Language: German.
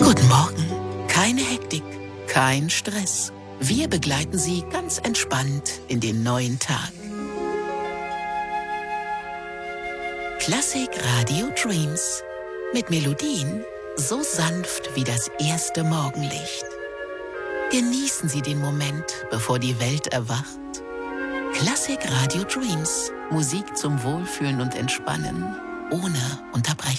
Guten Morgen. Keine Hektik, kein Stress. Wir begleiten Sie ganz entspannt in den neuen Tag. Classic Radio Dreams. Mit Melodien so sanft wie das erste Morgenlicht. Genießen Sie den Moment, bevor die Welt erwacht. Classic Radio Dreams. Musik zum Wohlfühlen und Entspannen, ohne Unterbrechung.